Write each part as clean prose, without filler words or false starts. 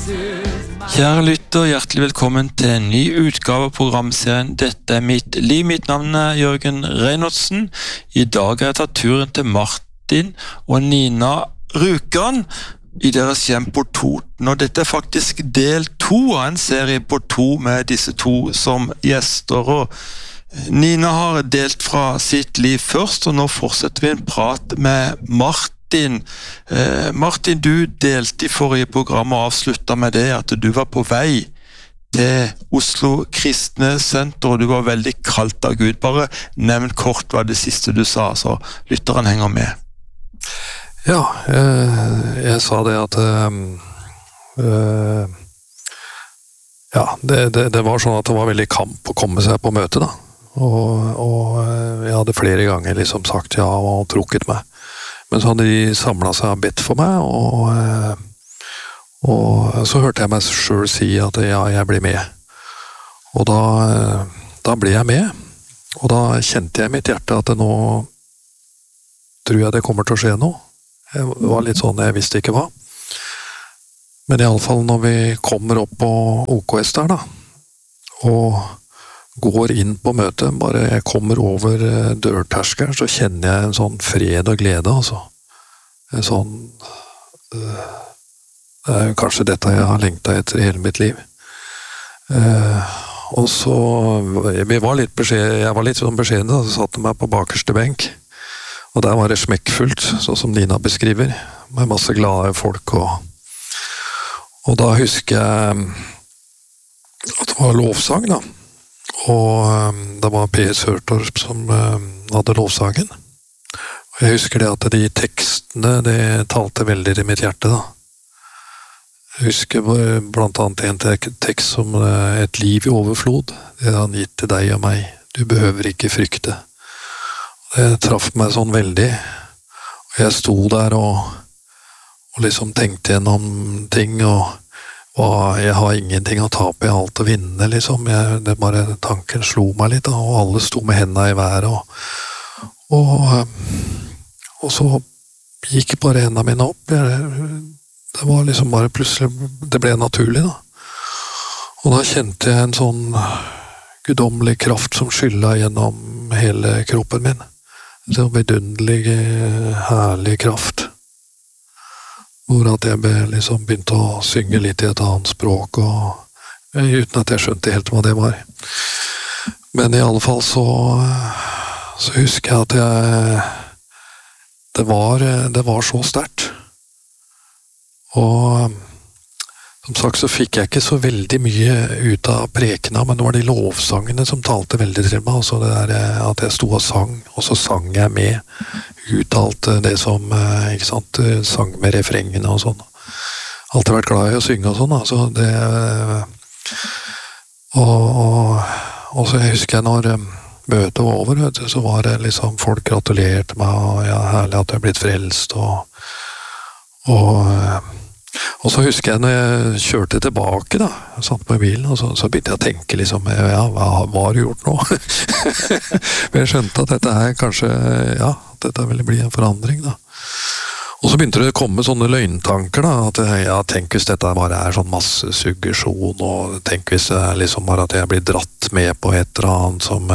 Kjære lytter, hjertelig velkommen til en ny utgave av programserien Dette mitt liv. Mitt navn Jørgen Reinholdsen. I dag har jeg tatt turen til Martin og Nina Rjukan i deres hjem på Toten. Og dette faktisk del 2 av en serie på 2 med disse 2 som gjester. Og Nina har delt fra sitt liv først, og nå fortsetter vi en prat med Martin. Martin, du delte i forrige program og avsluttet med det at du var på vei til Oslo Kristne Senter, og du var veldig kalt av Gud. Bare nevn kort hva det siste du sa, så lytteren henger med. Ja, jeg sa det at det var sånn at det var veldig kamp å komme seg på møte da. Og jeg hadde flere ganger liksom sagt ja og trukket meg. Men så hadde de samlet seg og bedt for meg, og så hørte jeg meg selv si at ja, jeg blir med. Og da ble jeg med, og da kjente jeg i mitt hjerte at nå tror jeg det kommer til å skje noe. Det var litt sånn, jeg visste ikke hva. Men i alle fall når vi kommer opp på OKS der da, og går inn på møtet, bare jeg kommer over dørterskelen, så kjenner jeg en sånn fred og glede, altså. En sånn, det er kanskje dette jeg har lengtet etter i hele mitt liv. Og så, jeg var litt sånn beskjeden, så satte jeg meg på bakerste benk, og der var det smekkfullt, sånn som Nina beskriver, med masse glade folk, og da husker jeg at det var lovsang da, og det var P.S. Hørtorp som hadde lovsangen. Og jeg husker det at de tekstene, det talte veldig i mitt hjerte da. Jeg husker blant annet en tekst som et liv i overflod. Det har han gitt til deg og meg. Du behøver ikke frykte. Det traff meg sånn veldig. Og jeg sto der og liksom tenkte gjennom ting og jeg har ingenting å tape, jeg har alt å vinne, liksom. Det bare tanken slo meg litt, da, og alle sto med hendene i været, og så gikk bare hendene mine opp. Det var liksom bare plutselig, det ble naturlig, da. Og da kjente jeg en sånn guddommelig kraft som skyllet gjennom hele kroppen min. En sånn vidunderlig, herlig kraft. Hvor at jeg liksom begynte å synge litt i et annet språk, uten at jeg skjønte helt hva det var. Men i alle fall så husker jeg at det var så sterkt. Og som sagt så fikk jeg ikke så veldig mye ut av prekene, men det var de lovsangene som talte veldig til meg, altså det der at jeg sto og sang, og så sang jeg med ut det som, ikke sant, sang med refrengene og sånn. Alltid vært glad i å synge og sånn, altså det, og så jeg husker jeg når møtet var over, vet du, så var det liksom, folk gratulerte meg, og ja, herlig at jeg er blitt frelst, og så husker jeg når jeg kjørte tilbake da, jeg satt på bilen, og så begynte jeg å tenke liksom, ja, hva har du gjort nå? Men jeg skjønte at dette her kanskje, ja, dette ville bli en forandring da. Og så begynte det å komme sånne løgntanker da, at ja, tenk hvis dette bare er sånn masse suggesjon, og tenk hvis det er liksom bare at jeg blir dratt med på et eller annet som...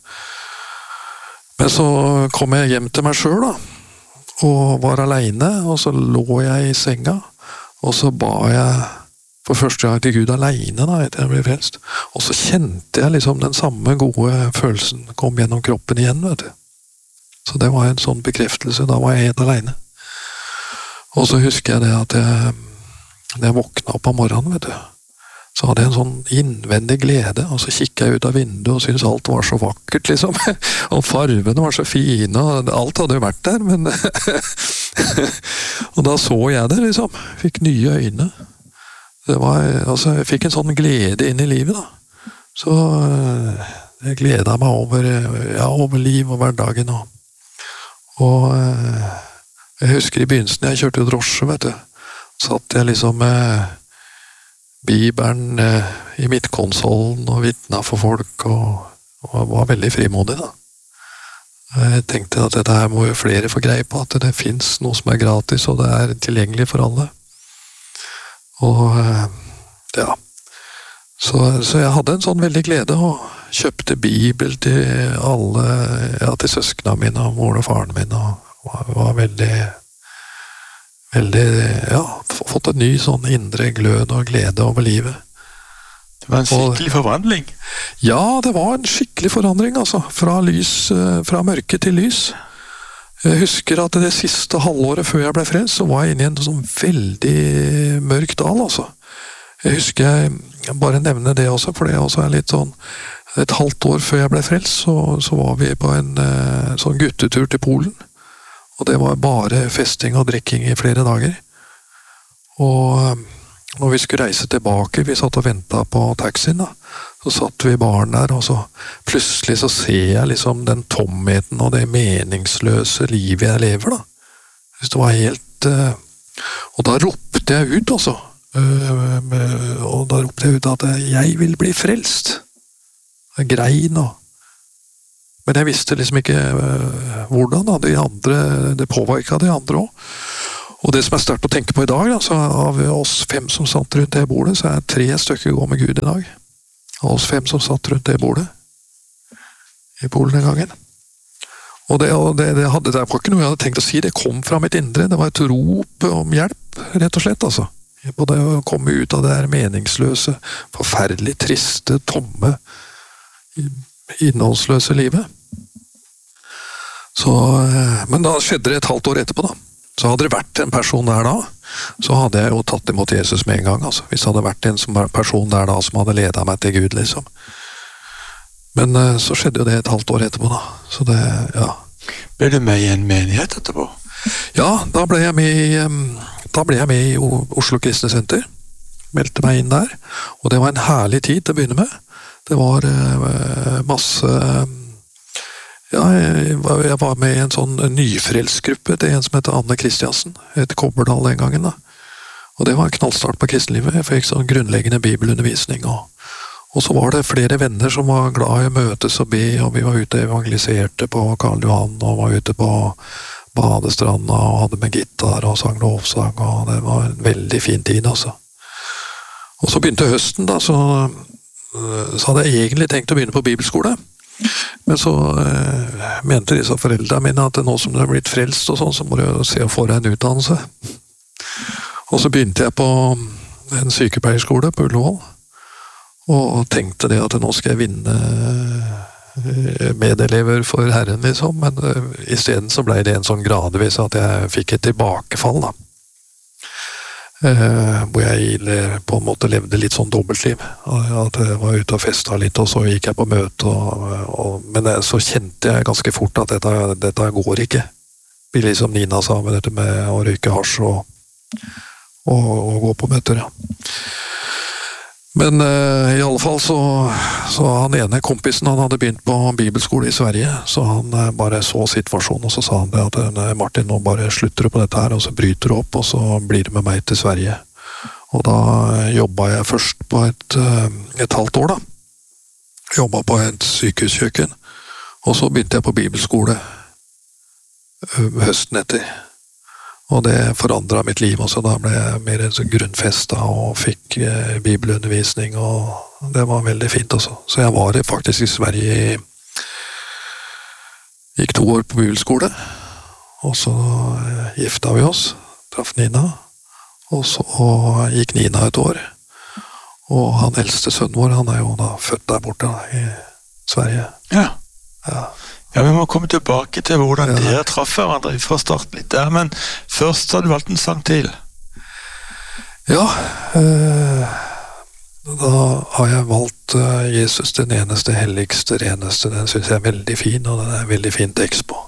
Men så kom jeg hjem til meg selv da, og var alene, og så lå jeg i senga, og så ba jeg for første gang til Gud alene da, etter jeg ble frelst. Og så kjente jeg liksom den samme gode følelsen kom gjennom kroppen igjen, vet du. Så det var en sånn bekreftelse, da var jeg helt alene. Og så husker jeg det at når jeg våknet opp om morgenen, vet du, så hadde jeg en sånn innvendig glede, og så kikket jeg ut av vinduet og syntes alt var så vakkert, liksom. Og farvene var så fine, og alt hadde jo vært der, men... og da så jeg det, liksom. Fikk nye øyne. Det var, altså, jeg fikk en sånn glede inn i livet, da. Så jeg gledet meg over liv og hverdagen, og jeg husker i begynnelsen, jeg kjørte drosje, vet du. Satt jeg liksom med Bibelen i midtkonsollen og vittnet for folk, og var veldig frimodig da. Jeg tenkte at dette her må jo flere få greie på, at det finnes noe som er gratis, og det er tilgjengelig for alle. Og ja. Så jeg hadde en sånn veldig glede og kjøpte Bibel til alle, ja, til søskene mine og moren og faren min, og var veldig, ja, fått en ny sånn indre glød og glede over livet. Det var en skikkelig forvandling? Ja, det var en skikkelig forandring, altså. Fra mørke til lys. Jeg husker at det siste halvåret før jeg ble frelst, så var jeg inne i en sånn veldig mørk dal, altså. Jeg husker jeg bare nevner det også, for det også litt sånn, et halvt år før jeg ble frelst, så var vi på en sånn guttetur til Polen, og det var bare festing og drikking i flere dager. Og når vi skulle reise tilbake, vi satt og ventet på taxien da, så satt vi i baren der, og så plutselig så ser jeg liksom den tomheten og det meningsløse livet jeg lever da. Det var helt, og da ropte jeg ut altså, og da ropte jeg ut at jeg vil bli frelst. Jeg grein men jeg visste liksom ikke hvordan da, det påvirket de andre også. Og det som sterkt å tenke på i dag, altså, av oss 5 som satt rundt det bordet, så 3 stykker går med Gud i dag. Av oss 5 som satt rundt det bordet i Polen den gangen. Og det var ikke noe jeg hadde tenkt å si, det kom fra mitt indre, det var et rop om hjelp, rett og slett, altså. På det å komme ut av det her meningsløse, forferdelig triste, tomme, innholdsløse livet. Så, men da skjedde det et halvt år etterpå da. Så hadde det vært en person der da, så hadde jeg jo tatt imot Jesus med en gang, altså. Hvis det hadde vært en person der da, som hadde ledet meg til Gud, liksom. Men så skjedde jo det et halvt år etterpå da. Så det, ja. Ble du med i en menighet etterpå? Ja, da ble jeg med i Oslo Kristne Senter. Meldte meg inn der. Og det var en herlig tid til å begynne med. Det var masse... Ja, jeg var med i en sånn nyfrelsgruppe til en som heter Anne Kristiansen. Et Kobberdal den gangen da. Og det var en knallstart på kristenlivet. Jeg fikk sånn grunnleggende bibelundervisning. Og så var det flere venner som var glad i å møtes og be, og vi var ute og evangeliserte på Karl Johan, og var ute på badestranda og hadde med gitar og sang lovsang, og det var en veldig fin tid altså. Og så begynte høsten da, så hadde jeg egentlig tenkt å begynne på bibelskole, men så mente disse foreldrene mine at nå som du har blitt frelst og sånn, så må du jo se å få deg en utdannelse. Og så begynte jeg på en sykepleierskole på Ullevål, og tenkte det at nå skal jeg vinne medelever for Herren liksom, men i stedet så ble det en sånn gradvis at jeg fikk et tilbakefall da. Hvor jeg på en måte levde litt sånn dobbeltliv, at jeg var ute og festet litt, og så gikk jeg på møte, men så kjente jeg ganske fort at dette går ikke. Vi liksom Nina sa med dette med å røyke hasj og gå på møter, ja. Men i alle fall så han ene kompisen, han hadde begynt på bibelskole i Sverige, så han bare så situasjonen, og så sa han det at Martin, nå bare slutter du på dette her, og så bryter du opp, og så blir du med meg til Sverige. Og da jobbet jeg først på et halvt år da. Jobbet på et sykehuskjøkken, og så begynte jeg på bibelskole høsten etter. Og det forandret mitt liv også, da ble jeg mer grunnfestet og fikk bibelundervisning, og det var veldig fint også. Så jeg var faktisk i Sverige, gikk 2 år på bibelskole, og så giftet vi oss, traff Nina, og så gikk Nina et år. Og han eldste sønnen vår, han jo da født der borte da, i Sverige. Ja. Ja. Ja, vi må komme tilbake til hvordan dere traff hverandre. Vi får starte litt der, men først har du valgt en sang til. Ja, da har jeg valgt Jesus, den eneste, helligste, reneste. Den synes jeg veldig fin, og den veldig fin tekst på.